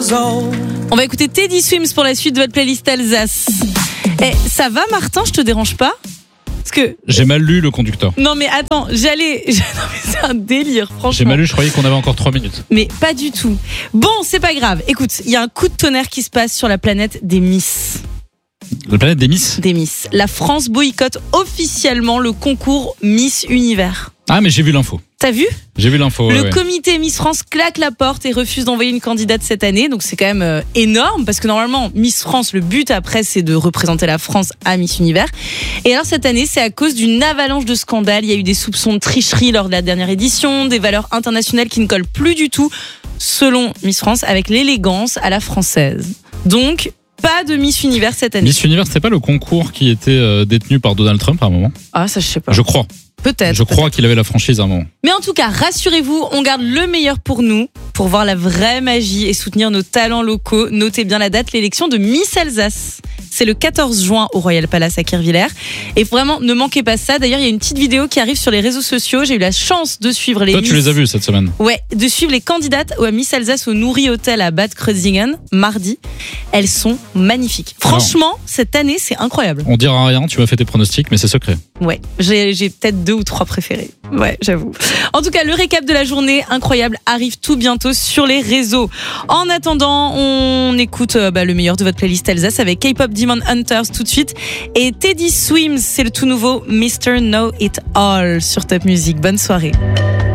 On va écouter Teddy Swims pour la suite de votre playlist Alsace. Ça va Martin, je te dérange pas ? Parce que j'ai mal lu le conducteur. Non mais attends, non mais c'est un délire franchement. J'ai mal lu, je croyais qu'on avait encore 3 minutes. Mais pas du tout. Bon, c'est pas grave. Écoute, il y a un coup de tonnerre qui se passe sur la planète des Miss. La planète des Miss ? Des Miss. La France boycotte officiellement le concours Miss Univers. Ah mais j'ai vu l'info. T'as vu ? J'ai vu l'info. Le comité Miss France claque la porte et refuse d'envoyer une candidate cette année. Donc c'est quand même énorme parce que normalement Miss France, le but après c'est de représenter la France à Miss Univers. Et alors cette année c'est à cause d'une avalanche de scandales. Il y a eu des soupçons de tricherie lors de la dernière édition, des valeurs internationales qui ne collent plus du tout selon Miss France avec l'élégance à la française. Donc pas de Miss Univers cette année. Miss Univers, c'est pas le concours qui était détenu par Donald Trump à un moment ? Ah ça je sais pas. Je crois. Peut-être. Je crois qu'il avait la franchise à un moment. Mais en tout cas, rassurez-vous, on garde le meilleur pour nous, pour voir la vraie magie et soutenir nos talents locaux. Notez bien la date, l'élection de Miss Alsace. C'est le 14 juin au Royal Palace à Kirchwiller. Et vraiment, ne manquez pas ça. D'ailleurs, il y a une petite vidéo qui arrive sur les réseaux sociaux. J'ai eu la chance de suivre les Toi, Miss. tu les as vues cette semaine ? Ouais, de suivre les candidates à Miss Alsace au Nourri Hotel à Bad Kreuzningen, mardi. Elles sont magnifiques. Franchement, cette année, c'est incroyable. On dira rien, tu m'as fait tes pronostics, mais c'est secret. Ouais, j'ai peut-être 2 ou 3 préférés. Ouais, j'avoue. En tout cas, le récap de la journée incroyable arrive tout bientôt sur les réseaux. En attendant, on écoute le meilleur de votre playlist Alsace avec K-pop Demon Hunters tout de suite. Et Teddy Swims, c'est le tout nouveau Mr. Know It All sur Top Music. Bonne soirée.